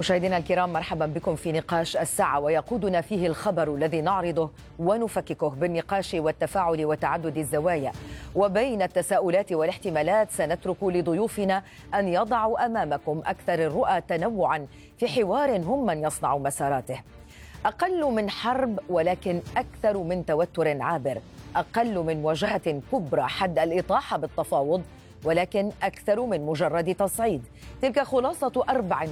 مشاهدينا الكرام، مرحبا بكم في نقاش الساعة، ويقودنا فيه الخبر الذي نعرضه ونفككه بالنقاش والتفاعل وتعدد الزوايا. وبين التساؤلات والاحتمالات سنترك لضيوفنا أن يضعوا أمامكم أكثر الرؤى تنوعا في حوار هم من يصنع مساراته. أقل من حرب ولكن أكثر من توتر عابر، أقل من مواجهة كبرى حد الإطاحة بالتفاوض ولكن أكثر من مجرد تصعيد. تلك خلاصة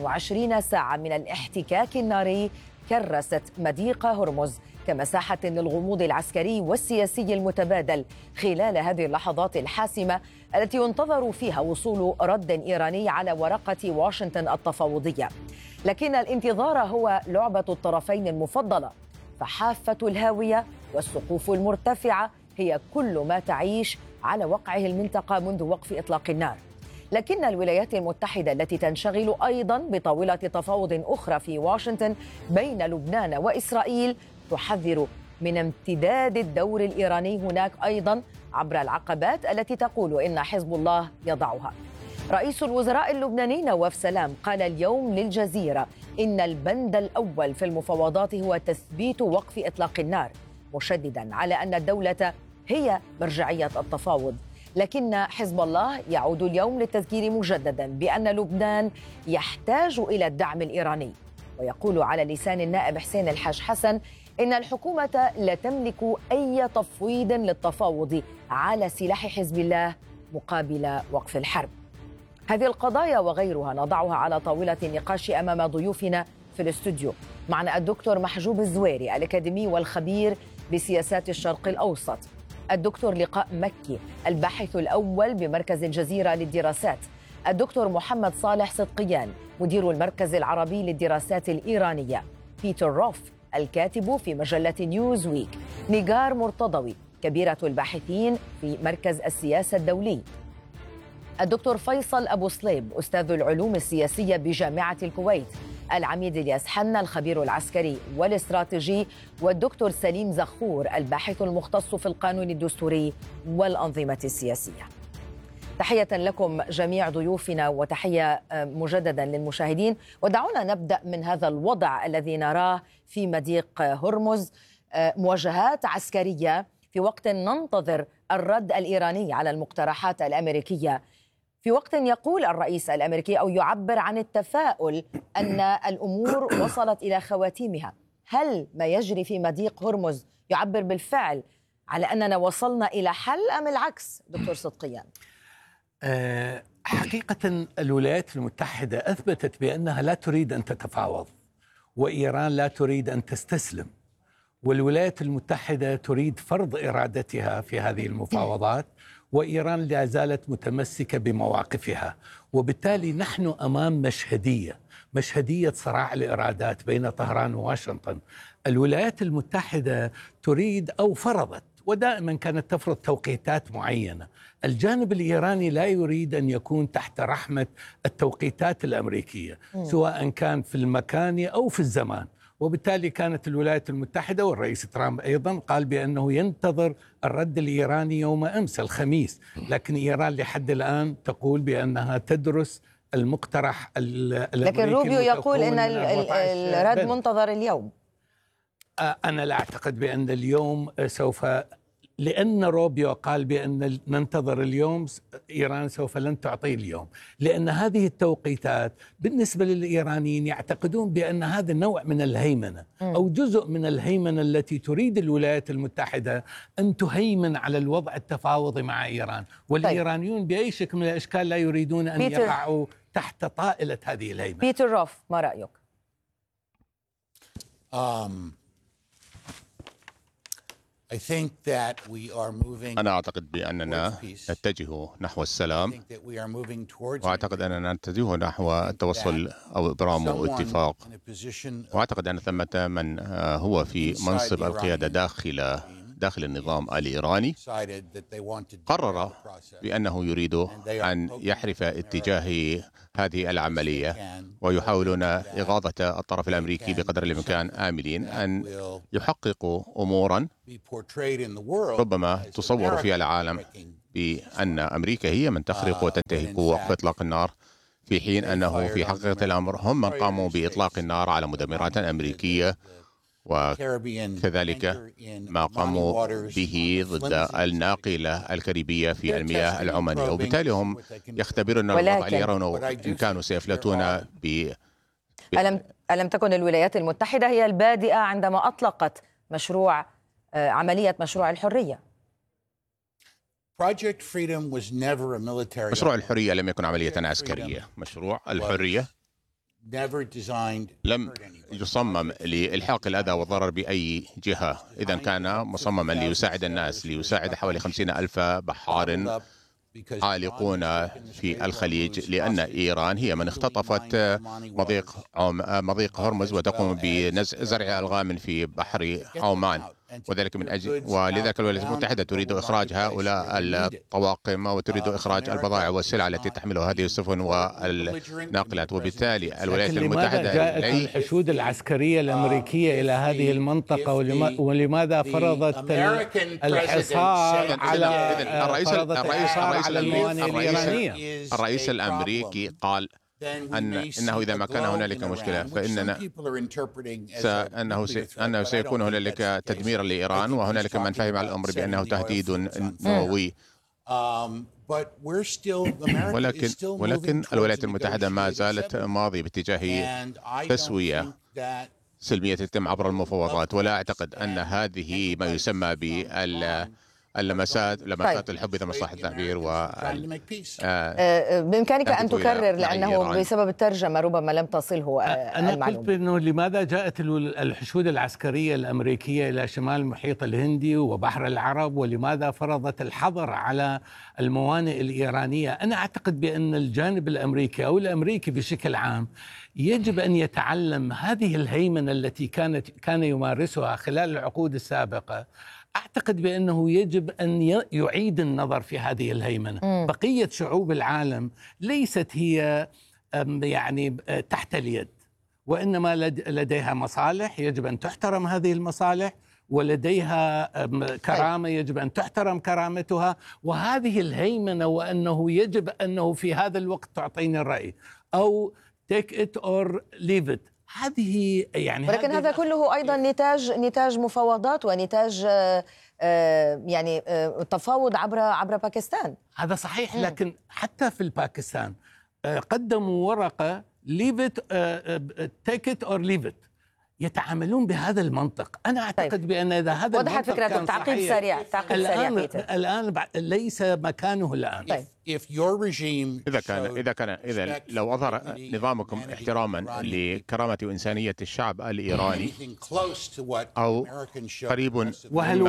24 ساعة من الاحتكاك الناري كرست مضيق هرمز كمساحة للغموض العسكري والسياسي المتبادل خلال هذه اللحظات الحاسمة التي ينتظر فيها وصول رد إيراني على ورقة واشنطن التفاوضية. لكن الانتظار هو لعبة الطرفين المفضلة، فحافة الهاوية والسقوف المرتفعة هي كل ما تعيش على وقعه المنطقة منذ وقف إطلاق النار. لكن الولايات المتحدة التي تنشغل أيضا بطاولة تفاوض أخرى في واشنطن بين لبنان وإسرائيل تحذر من امتداد الدور الإيراني هناك أيضا عبر العقبات التي تقول إن حزب الله يضعها. رئيس الوزراء اللبناني نواف سلام قال اليوم للجزيرة إن البند الأول في المفاوضات هو تثبيت وقف إطلاق النار، مشددا على أن الدولة هي مرجعية التفاوض. لكن حزب الله يعود اليوم للتذكير مجددا بأن لبنان يحتاج إلى الدعم الإيراني، ويقول على لسان النائب حسين الحاج حسن إن الحكومة لا تملك أي تفويض للتفاوض على سلاح حزب الله مقابل وقف الحرب. هذه القضايا وغيرها نضعها على طاولة النقاش أمام ضيوفنا في الاستوديو. معنا الدكتور محجوب الزويري الأكاديمي والخبير بسياسات الشرق الأوسط، الدكتور لقاء مكي الباحث الأول بمركز الجزيرة للدراسات، الدكتور محمد صالح صدقيان مدير المركز العربي للدراسات الإيرانية، بيتر روف الكاتب في مجلة نيوز ويك، نيجار مرتضوي كبيرة الباحثين في مركز السياسة الدولي، الدكتور فيصل أبو صليب أستاذ العلوم السياسية بجامعة الكويت، العميد الياس حنا الخبير العسكري والاستراتيجي، والدكتور سليم زخور الباحث المختص في القانون الدستوري والأنظمة السياسية. تحية لكم جميع ضيوفنا وتحية مجددا للمشاهدين. ودعونا نبدأ من هذا الوضع الذي نراه في مضيق هرمز، مواجهات عسكرية في وقت ننتظر الرد الإيراني على المقترحات الأمريكية، في وقت يقول الرئيس الأمريكي أو يعبر عن التفاؤل أن الأمور وصلت إلى خواتيمها. هل ما يجري في مضيق هرمز يعبر بالفعل على أننا وصلنا إلى حل أم العكس دكتور صدقيان؟ حقيقة الولايات المتحدة أثبتت بأنها لا تريد أن تتفاوض، وإيران لا تريد أن تستسلم، والولايات المتحدة تريد فرض إرادتها في هذه المفاوضات، وإيران لا زالت متمسكة بمواقفها. وبالتالي نحن أمام مشهدية صراع الإرادات بين طهران وواشنطن. الولايات المتحدة تريد أو فرضت، ودائما كانت تفرض توقيتات معينة. الجانب الإيراني لا يريد أن يكون تحت رحمة التوقيتات الأمريكية، سواء كان في المكان أو في الزمان. وبالتالي كانت الولايات المتحدة والرئيس ترامب أيضا قال بأنه ينتظر الرد الإيراني يوم أمس الخميس، لكن إيران لحد الآن تقول بأنها تدرس المقترح الأمريكي. لكن روبيو يقول أن الرد منتظر اليوم. أنا لا أعتقد بأن اليوم سوف، لأن روبيو قال بأن ننتظر اليوم، إيران سوف لن تعطي اليوم، لأن هذه التوقيتات بالنسبة للإيرانيين يعتقدون بأن هذا نوع من الهيمنة أو جزء من الهيمنة التي تريد الولايات المتحدة أن تهيمن على الوضع التفاوضي مع إيران، والإيرانيون بأي شكل من الأشكال لا يريدون أن يقعوا تحت طائلة هذه الهيمنة. بيتر روف، ما رأيك؟ أنا أعتقد بأننا نتجه نحو السلام، وأعتقد أننا نتجه نحو التوصل أو إبرام اتفاق، وأعتقد أن ثمة من هو في منصب القيادة داخل النظام الإيراني قرر بأنه يريد أن يحرف اتجاه هذه العملية، ويحاولون إغاظة الطرف الأمريكي بقدر الإمكان، آملين أن يحققوا أمورا ربما تصور فيها العالم بأن أمريكا هي من تخرق وتنتهك وقف إطلاق النار في حين أنه في حقيقة الأمر هم من قاموا بإطلاق النار على مدمرات أمريكية، وكذلك ما قاموا به ضد الناقلة الكاريبية في المياه العمانية، وبالتالي هم يختبرون الوضع ليرون إن كانوا سيفلتون ب ألم تكن الولايات المتحدة هي البادئة عندما أطلقت عملية مشروع الحرية؟ مشروع الحرية لم يكن عملية عسكرية. مشروع الحرية لم يصمم لإلحاق الأذى والضرر بأي جهة، إذا كان مصمما ليساعد الناس، ليساعد حوالي 50,000 بحار عالقون في الخليج، لأن إيران هي من اختطفت مضيق هرمز وتقوم بزرع ألغام في بحر عمان، ولذلك الولايات المتحدة تريد إخراج هؤلاء الطواقم وتريد إخراج البضائع والسلع التي تحملها هذه السفن والناقلات، وبالتالي الولايات المتحدة جاءت الحشود العسكرية الأمريكية إلى هذه المنطقة ولماذا فرضت الحصار على الموانئ الإيرانية؟ الرئيس الأمريكي قال إنه إذا ما كان هنالك مشكلة أنه سيكون هنالك تدميرا لإيران، وهنالك من فهم الأمر بأنه تهديد نووي. ولكن الولايات المتحدة ما زالت ماضية باتجاه تسوية سلمية تتم عبر المفاوضات، ولا أعتقد أن هذه ما يسمى لمسات الحب إذا مصلحة التعبير بإمكانك أن تكرر لأنه بسبب الترجمة ربما لم تصله أنا قلت بأنه لماذا جاءت الحشود العسكرية الأمريكية إلى شمال المحيط الهندي وبحر العرب، ولماذا فرضت الحظر على الموانئ الإيرانية؟ أنا أعتقد بأن الجانب الأمريكي أو الأمريكي بشكل عام يجب أن يتعلم هذه الهيمنة التي كان يمارسها خلال العقود السابقة. أعتقد بأنه يجب أن يعيد النظر في هذه الهيمنة. بقية شعوب العالم ليست هي يعني تحت اليد، وإنما لديها مصالح يجب أن تحترم هذه المصالح، ولديها كرامة يجب أن تحترم كرامتها، وهذه الهيمنة وأنه يجب أنه في هذا الوقت تعطيني الرأي أو take it or leave it. هذه يعني ولكن هذا كله أيضا نتاج مفاوضات ونتاج تفاوض عبر باكستان. هذا صحيح، لكن حتى في الباكستان قدموا ورقة leave it take it or leave it، يتعاملون بهذا المنطق. أنا أعتقد بأن إذا هذا وضحت فكرة. تعقيب سريع الآن ليس مكانه الآن. طيب. إذا لو أظهر نظامكم احتراما لكرامة وإنسانية الشعب الإيراني أو قريب، وهل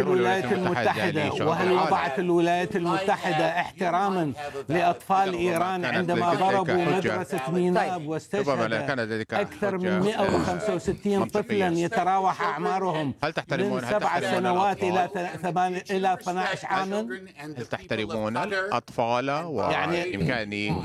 وضعت الولايات المتحدة احتراما لأطفال إيران عندما ضربوا مدرسة ميناب واستشهد أكثر من 165 طفلا يتراوح أعمارهم من 7 سنوات إلى 12 عاما؟ هل تحترمون الأطفال؟ ويمكنني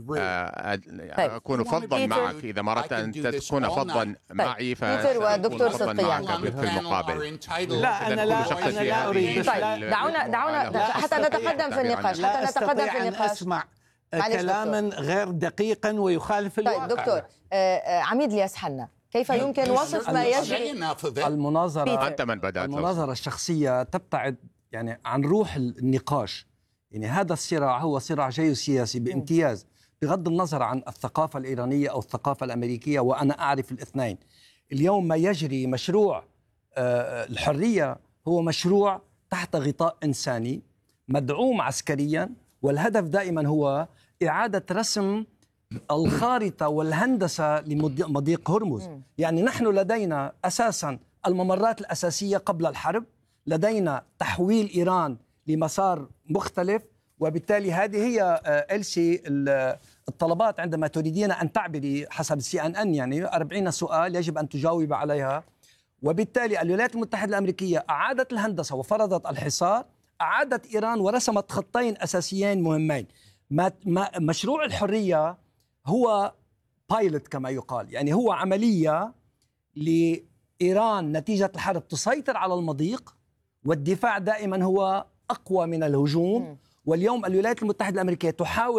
أكون فضا معك إذا ما أردت أن تكون فضا معي ودكتور صدقي في المقابل. لا أنا لا أريد. طيب دعونا حتى نتقدم في النقاش. أسمع كلاما غير دقيقا ويخالف الواقع. طيب دكتور عميد الياس حنا، كيف يمكن وصف ما يجري؟ المناظرة الشخصية تبتعد عن روح النقاش. هذا الصراع هو صراع جيوسياسي بامتياز، بغض النظر عن الثقافة الإيرانية أو الثقافة الأمريكية، وأنا أعرف الاثنين. اليوم ما يجري مشروع الحرية هو مشروع تحت غطاء إنساني مدعوم عسكريا، والهدف دائما هو إعادة رسم الخارطة والهندسة لمضيق هرمز. نحن لدينا أساسا الممرات الأساسية قبل الحرب، لدينا تحويل إيران لمسار مختلف، وبالتالي هذه هي إلسي الطلبات عندما تريدين أن تعبري حسب CNN 40 سؤال يجب أن تجاوب عليها. وبالتالي الولايات المتحدة الأمريكية أعادت الهندسة وفرضت الحصار، أعادت إيران ورسمت خطين أساسيين مهمين. مشروع الحرية هو بايلوت كما يقال، هو عملية لإيران نتيجة الحرب تسيطر على المضيق، والدفاع دائما هو أقوى من الهجوم. واليوم الولايات المتحدة الأمريكية تحاول